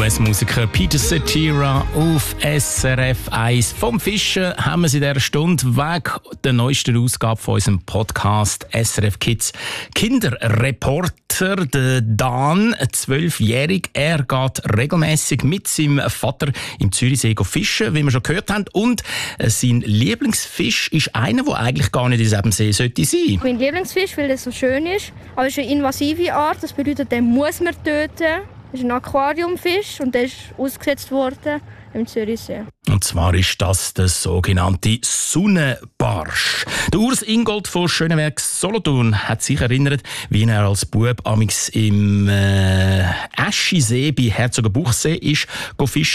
US-Musiker Peter Cetera auf SRF 1. Vom Fischen haben wir in dieser Stunde weg der neuesten Ausgabe von unserem Podcast SRF Kids Kinderreporter. Der Dan, 12-jährig, er geht regelmäßig mit seinem Vater im Zürichsee fischen, wie wir schon gehört haben. Und sein Lieblingsfisch ist einer, der eigentlich gar nicht in diesem See sollte sein. Mein Lieblingsfisch, weil er so schön ist, aber es ist eine invasive Art. Das bedeutet, den muss man töten. Das ist ein Aquariumfisch und der ist ausgesetzt worden im Zürichsee. Und zwar ist das der sogenannte Sonnenbarsch. Der Urs Ingold von Schöneberg Solothurn hat sich erinnert, wie er als Bub amigs im Aschisee bei Herzogenbuchsee ist fischen.